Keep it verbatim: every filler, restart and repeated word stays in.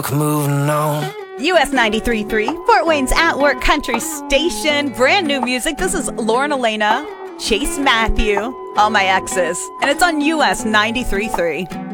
Moving on. U S ninety-three point three, Fort Wayne's At Work Country Station. Brand new music. This is Lauren Elena, Chase Matthew, All My Exes. And it's on U S ninety-three point three.